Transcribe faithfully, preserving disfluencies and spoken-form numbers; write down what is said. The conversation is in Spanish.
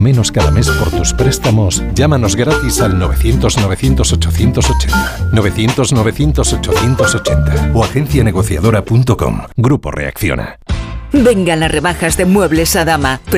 menos cada mes por tus préstamos, llámanos gratis al novecientos novecientos ochocientos ochenta, novecientos novecientos ochocientos ochenta o agencia negociadora punto com. Grupo Reacciona. Venga las rebajas de Muebles Adama.